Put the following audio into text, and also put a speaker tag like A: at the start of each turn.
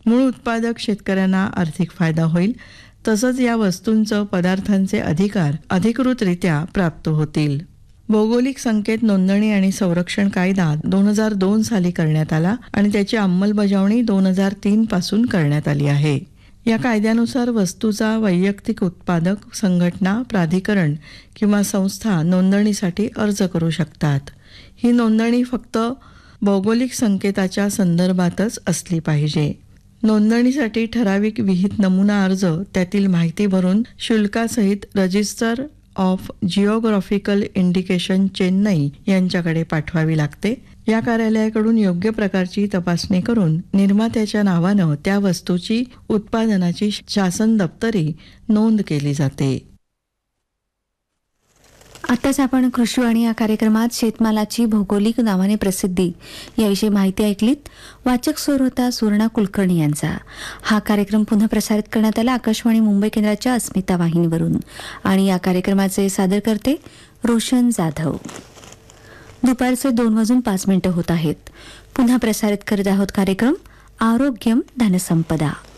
A: मूळ उत्पादक शेतकऱ्यांना आर्थिक फायदा होईल, तसंच या वस्तूंचं पदार्थांचे अधिकार अधिकृतरित्या प्राप्त होतील. भौगोलिक संकेत नोंदणी आणि संरक्षण कायदा 2002 साली करण्यात आला आणि त्याची अंमलबजावणी 2003 पासून करण्यात आली आहे. या कायद्यानुसार वस्तूचा वैयक्तिक उत्पादक, संघटना, प्राधिकरण किंवा संस्था नोंदणीसाठी अर्ज करू शकतात. ही नोंदणी फक्त भौगोलिक संकेताच्या संदर्भातच असली पाहिजे. नोंदणीसाठी ठराविक विहित नमुना अर्ज त्यातील माहिती भरून शुल्कासहित register of geographical indication Chennai यांच्याकडे पाठवावी लागते. या कार्यालयाकडून योग्य प्रकारची तपासणी करून निर्मात्याच्या नावानं त्या वस्तूची उत्पादनाची शासन दप्तरी नोंद केली जाते.
B: आत्ताच आपण कृषीवाणी या कार्यक्रमात शेतमालाची भौगोलिक नावाने प्रसिद्धी याविषयी माहिती ऐकलीत. वाचक स्वर होता सुवर्णा कुलकर्णी यांचा. हा कार्यक्रम पुन्हा प्रसारित करण्यात आला आकाशवाणी मुंबई केंद्राच्या अस्मिता वाहिनीवरून आणि या कार्यक्रमाचे सादर करते रोशन जाधव. दुपारचे 2:05 होत आहेत. पुन्हा प्रसारित करीत आहोत कार्यक्रम आरोग्यम धनसंपदा.